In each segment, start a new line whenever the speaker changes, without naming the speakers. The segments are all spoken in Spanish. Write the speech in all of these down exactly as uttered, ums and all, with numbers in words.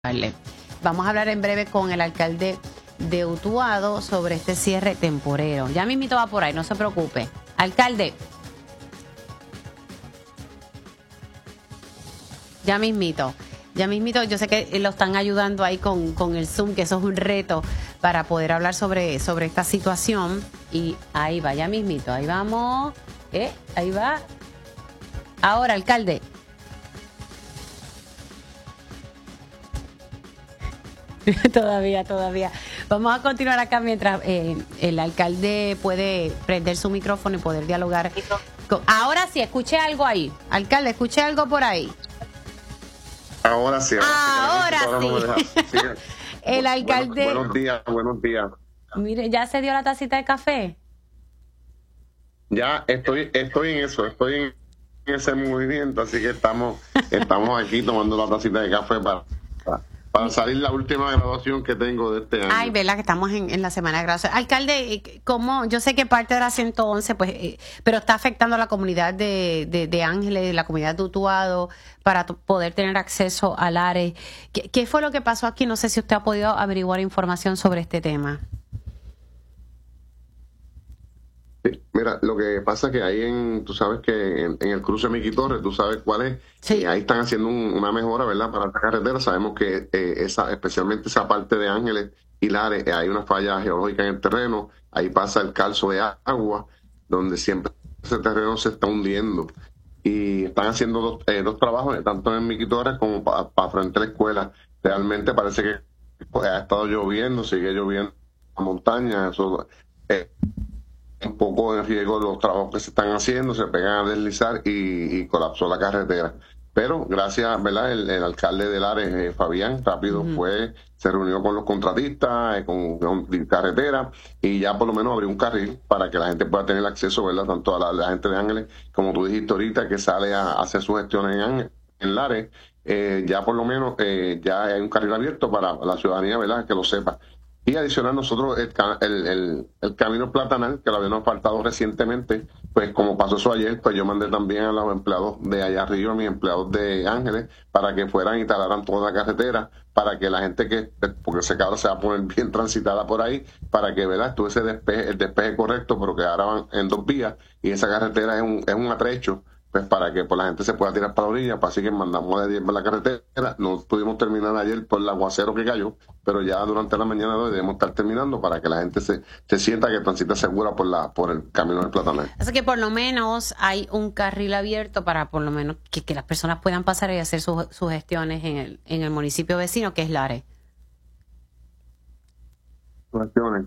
Vale. Vamos a hablar en breve con el alcalde de Utuado sobre este cierre temporero. Ya mismito va por ahí, no se preocupe. Alcalde. Ya mismito. Ya mismito, yo sé que lo están ayudando ahí con, con el Zoom, que eso es un reto para poder hablar sobre, sobre esta situación. Y ahí va, ya mismito, ahí vamos. ¿Eh? Ahí va. Ahora, alcalde. Todavía, todavía. Vamos a continuar acá mientras eh, el alcalde puede prender su micrófono y poder dialogar. Con... Ahora sí, escuché algo ahí. Alcalde, escuché algo por ahí.
Ahora sí.
Ahora, ahora sí. sí. El alcalde...
Buenos, buenos días, buenos días.
Mire, ¿ya se dio la tacita de café?
Ya estoy, estoy en eso, estoy en ese movimiento, así que estamos, estamos aquí tomando la tacita de café para... para Para salir la última graduación que tengo de este año.
Ay, verdad que estamos en, en la semana de graduación. Alcalde, ¿cómo? Yo sé que parte de la ciento once, pues, eh, pero está afectando a la comunidad de, de, de Ángeles, la comunidad de Utuado, para t- poder tener acceso al área. ¿Qué, ¿Qué fue lo que pasó aquí? No sé si usted ha podido averiguar información sobre este tema.
Sí, mira, lo que pasa es que ahí en, tú sabes que en, en el cruce Mickey Torres, tú sabes cuál es,
sí.
Ahí están haciendo un, una mejora, ¿verdad? Para esta carretera, sabemos que eh, esa, especialmente esa parte de Ángeles y Lares, eh, hay una falla geológica en el terreno, ahí pasa el calzo de agua, donde siempre ese terreno se está hundiendo. Y están haciendo dos, eh, dos trabajos, tanto en Mickey Torres como para pa frente a la escuela. Realmente parece que pues, ha estado lloviendo, sigue lloviendo en la montaña, eso... Eh, un poco en riesgo de los trabajos que se están haciendo, se pegan a deslizar y, y colapsó la carretera. Pero gracias, ¿verdad? El, el alcalde de Lares, eh, Fabián, rápido uh-huh. fue, se reunió con los contratistas, eh, con, con carretera, y ya por lo menos abrió un carril para que la gente pueda tener acceso, ¿verdad? Tanto a la, la gente de Ángeles, como tú dijiste ahorita, que sale a, a hacer sus gestiones en, Ángeles, en Lares, eh, ya por lo menos eh, ya hay un carril abierto para la ciudadanía, ¿verdad? Que lo sepa. Y adicional nosotros el, el, el, el camino platanal, que lo habíamos faltado recientemente, pues como pasó eso ayer, pues yo mandé también a los empleados de allá arriba, a mis empleados de Ángeles, para que fueran y talaran toda la carretera, para que la gente que, porque ese carro se va a poner bien transitada por ahí, para que, ¿verdad?, estuviese despeje, el despeje correcto, pero que ahora van en dos vías, y esa carretera es un, es un atrecho, pues para que pues, la gente se pueda tirar para la orilla, para así que mandamos a diez por la carretera. No pudimos terminar ayer por el aguacero que cayó, pero ya durante la mañana de hoy debemos estar terminando para que la gente se, se sienta que transita segura por la por el camino del platanal.
Así que por lo menos hay un carril abierto para por lo menos que, que las personas puedan pasar y hacer sus, sus gestiones en el, en el municipio vecino, que es Lares.
Gestiones.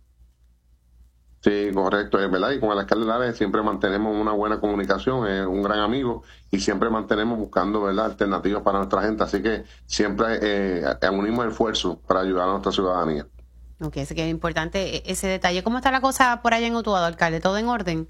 Sí, correcto, es verdad, y con el alcalde de Lares siempre mantenemos una buena comunicación, es un gran amigo y siempre mantenemos buscando, ¿verdad?, alternativas para nuestra gente, así que siempre eh, unimos esfuerzos para ayudar a nuestra ciudadanía.
Ok, así que es importante ese detalle. ¿Cómo está la cosa por allá en Utuado, alcalde? ¿Todo en orden?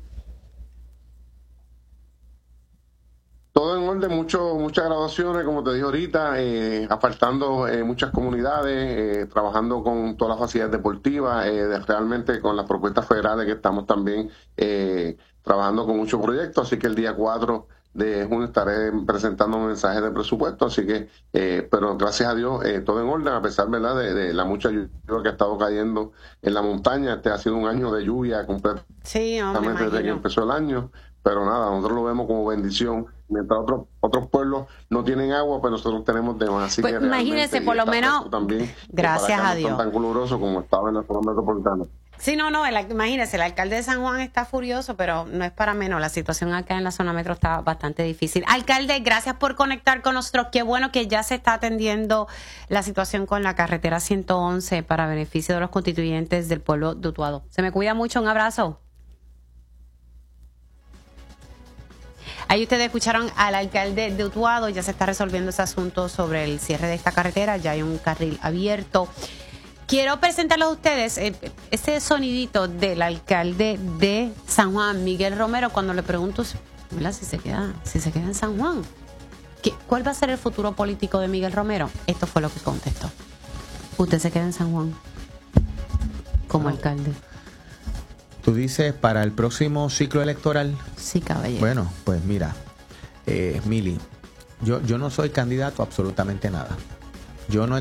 Todo en orden, mucho, muchas graduaciones, como te dije ahorita, eh, apartando eh, muchas comunidades, eh, trabajando con todas las facilidades deportivas, eh, de, realmente con las propuestas federales que estamos también eh, trabajando con muchos proyectos, así que el día cuatro de junio estaré presentando un mensaje de presupuesto, así que, eh, pero gracias a Dios, eh, todo en orden, a pesar, ¿verdad?, de, de la mucha lluvia que ha estado cayendo en la montaña. Este ha sido un año de lluvia completamente
sí, no,
desde que empezó el año, pero nada, nosotros lo vemos como bendición. Mientras otros otros pueblos no tienen agua, pues nosotros tenemos demás. Así
pues
que
imagínense, por lo menos,
también,
gracias a Dios.
No tan caluroso como estaba en la zona metropolitana.
Sí, no, no, el, imagínese, el alcalde de San Juan está furioso, pero no es para menos. La situación acá en la zona metro está bastante difícil. Alcalde, gracias por conectar con nosotros. Qué bueno que ya se está atendiendo la situación con la carretera ciento once para beneficio de los constituyentes del pueblo de Utuado. Se me cuida mucho, un abrazo. Ahí ustedes escucharon al alcalde de Utuado, ya se está resolviendo ese asunto sobre el cierre de esta carretera, ya hay un carril abierto. Quiero presentarles a ustedes eh, ese sonidito del alcalde de San Juan, Miguel Romero, cuando le pregunto, ¿verdad?, si se queda, si se queda en San Juan. ¿Qué, ¿Cuál va a ser el futuro político de Miguel Romero? Esto fue lo que contestó. ¿Usted se queda en San Juan como no. alcalde?
¿Tú dices para el próximo ciclo electoral?
Sí, caballero.
Bueno, pues mira, eh, Mili, yo, yo no soy candidato a absolutamente nada. Yo no